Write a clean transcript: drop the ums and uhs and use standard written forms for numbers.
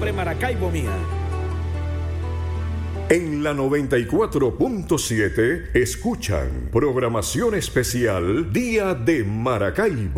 siempre Maracaibo mía. En la 94.7 escuchan programación especial Día de Maracaibo.